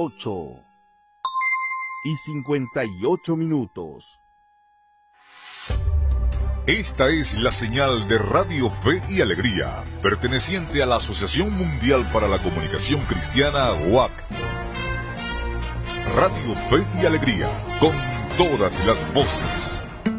8:58. Esta es la señal de Radio Fe y Alegría, perteneciente a la Asociación Mundial para la Comunicación Cristiana, WAC. Radio Fe y Alegría, con todas las voces.